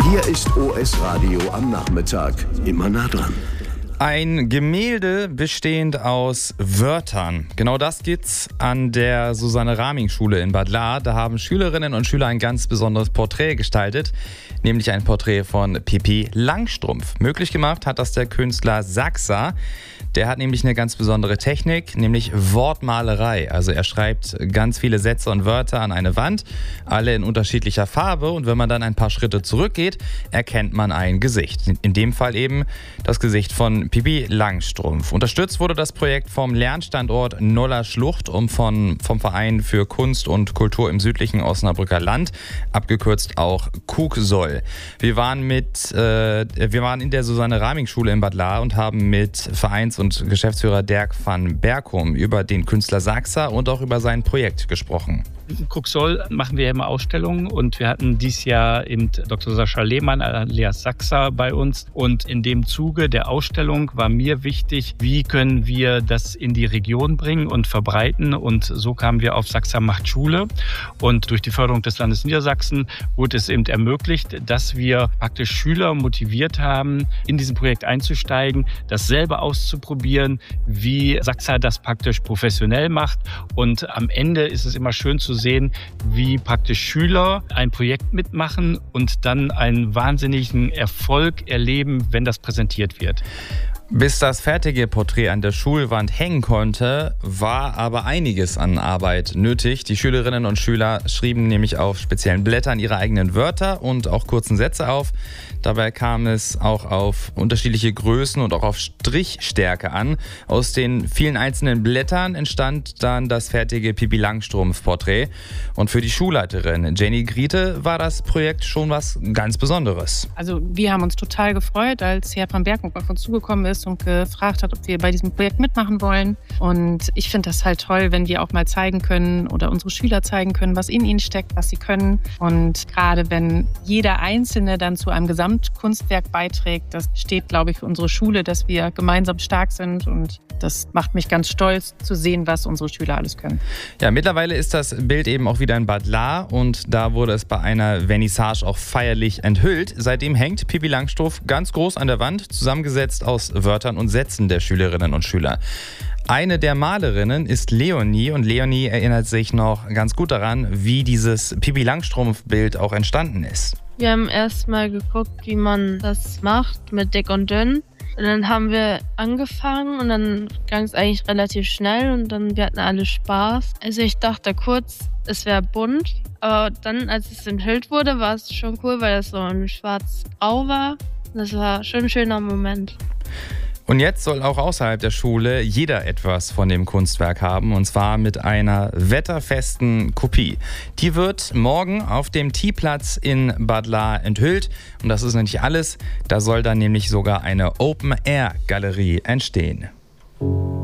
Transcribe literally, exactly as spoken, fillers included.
Hier ist O S Radio am Nachmittag. Immer nah dran. Ein Gemälde bestehend aus Wörtern. Genau das gibt's an der Susanne-Raming-Schule in Bad Lahr. Da haben Schülerinnen und Schüler ein ganz besonderes Porträt gestaltet, nämlich ein Porträt von Pippi Langstrumpf. Möglich gemacht hat das der Künstler Sachsa. Der hat nämlich eine ganz besondere Technik, nämlich Wortmalerei. Also er schreibt ganz viele Sätze und Wörter an eine Wand, alle in unterschiedlicher Farbe. Und wenn man dann ein paar Schritte zurückgeht, erkennt man ein Gesicht. In dem Fall eben das Gesicht von Pippi Langstrumpf. Unterstützt wurde das Projekt vom Lernstandort Noller Schlucht und von, vom Verein für Kunst und Kultur im südlichen Osnabrücker Land, abgekürzt auch KUKSOL. Wir waren, mit, äh, wir waren in der Susanne-Raming-Schule in Bad Lahr und haben mit Vereins- und Geschäftsführer Dirk van Berkom über den Künstler Sachsa und auch über sein Projekt gesprochen. In KUKSOL machen wir ja immer Ausstellungen und wir hatten dieses Jahr eben Doktor Sascha Lehmann alias Sachsa bei uns. Und in dem Zuge der Ausstellung war mir wichtig, wie können wir das in die Region bringen und verbreiten. Und so kamen wir auf Sachsa macht Schule. Und durch die Förderung des Landes Niedersachsen wurde es eben ermöglicht, dass wir praktisch Schüler motiviert haben, in diesem Projekt einzusteigen, das selber auszuprobieren, wie Sachsa das praktisch professionell macht. Und am Ende ist es immer schön zu sehen, wie praktisch Schüler ein Projekt mitmachen und dann einen wahnsinnigen Erfolg erleben, wenn das präsentiert wird. Bis das fertige Porträt an der Schulwand hängen konnte, war aber einiges an Arbeit nötig. Die Schülerinnen und Schüler schrieben nämlich auf speziellen Blättern ihre eigenen Wörter und auch kurzen Sätze auf. Dabei kam es auch auf unterschiedliche Größen und auch auf Strichstärke an. Aus den vielen einzelnen Blättern entstand dann das fertige Pippi Langstrumpf-Porträt. Und für die Schulleiterin Jenny Griete war das Projekt schon was ganz Besonderes. Also wir haben uns total gefreut, als Herr van Berkom auf uns zugekommen ist und gefragt hat, ob wir bei diesem Projekt mitmachen wollen. Und ich finde das halt toll, wenn wir auch mal zeigen können oder unsere Schüler zeigen können, was in ihnen steckt, was sie können. Und gerade wenn jeder Einzelne dann zu einem Gesamtkunstwerk beiträgt, das steht, glaube ich, für unsere Schule, dass wir gemeinsam stark sind. Und das macht mich ganz stolz zu sehen, was unsere Schüler alles können. Ja, mittlerweile ist das Bild eben auch wieder in Bad Lahr und da wurde es bei einer Vernissage auch feierlich enthüllt. Seitdem hängt Pippi Langstrumpf ganz groß an der Wand, zusammengesetzt aus Wörtern und Sätzen der Schülerinnen und Schüler. Eine der Malerinnen ist Leonie und Leonie erinnert sich noch ganz gut daran, wie dieses Pippi Langstrumpf-Bild auch entstanden ist. Wir haben erst mal geguckt, wie man das macht mit dick und dünn. Und dann haben wir angefangen und dann ging es eigentlich relativ schnell und dann wir hatten alle Spaß. Also ich dachte kurz, es wäre bunt, aber dann, als es enthüllt wurde, war es schon cool, weil es so ein schwarz-grau war. Das war schon ein schöner Moment. Und jetzt soll auch außerhalb der Schule jeder etwas von dem Kunstwerk haben, und zwar mit einer wetterfesten Kopie. Die wird morgen auf dem T-Platz in Bad Lahr enthüllt. Und das ist noch nicht alles, da soll dann nämlich sogar eine Open-Air-Galerie entstehen.